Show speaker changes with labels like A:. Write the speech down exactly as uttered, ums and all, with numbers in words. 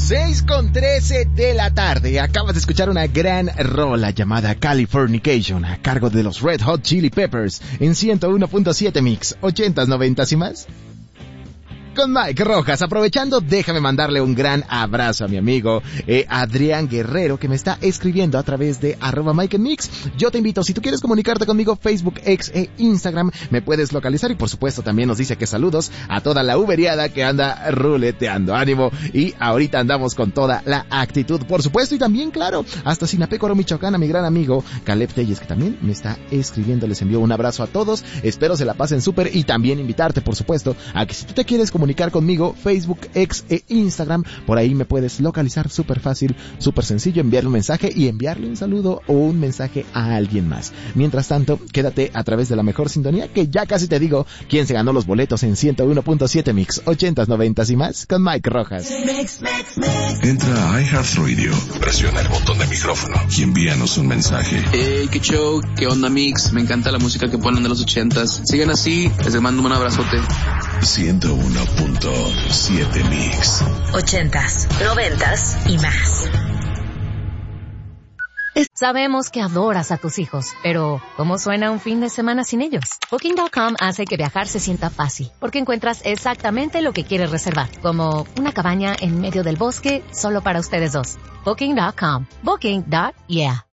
A: seis con trece de la tarde. Acabas de escuchar una gran rola llamada Californication a cargo de los Red Hot Chili Peppers en ciento uno punto siete Mix, ochentas, noventas y más. Con Mike Rojas, aprovechando, déjame mandarle un gran abrazo a mi amigo eh, Adrián Guerrero, que me está escribiendo a través de arroba Mike en Mix. Yo te invito, si tú quieres comunicarte conmigo, Facebook, X e Instagram, me puedes localizar, y por supuesto también nos dice que saludos a toda la uberiada que anda ruleteando. Ánimo, y ahorita andamos con toda la actitud, por supuesto, y también, claro, hasta Sinapécoro, Michoacán, a mi gran amigo Caleb Telles, que también me está escribiendo. Les envío un abrazo a todos, espero se la pasen súper, y también invitarte, por supuesto, a que si tú te quieres comunicar comunicar conmigo, Facebook, X e Instagram, por ahí me puedes localizar, súper fácil, súper sencillo, enviarle un mensaje y enviarle un saludo o un mensaje a alguien más. Mientras tanto, quédate a través de la mejor sintonía, que ya casi te digo quién se ganó los boletos en ciento uno punto siete Mix, ochentas, noventas y más, con Mike Rojas.
B: Mix, mix, mix. Entra a iHeartRadio, presiona el botón de micrófono y envíanos un mensaje.
C: Hey, qué show, qué onda Mix, me encanta la música que ponen de los ochentas. Sigan así, les mando un abrazote.
B: ciento uno punto siete Mix.
D: Ochentas, noventas y más.
E: Sabemos que adoras a tus hijos, pero ¿cómo suena un fin de semana sin ellos? Booking punto com hace que viajar se sienta fácil, porque encuentras exactamente lo que quieres reservar, como una cabaña en medio del bosque solo para ustedes dos. Booking punto com. Booking. Yeah.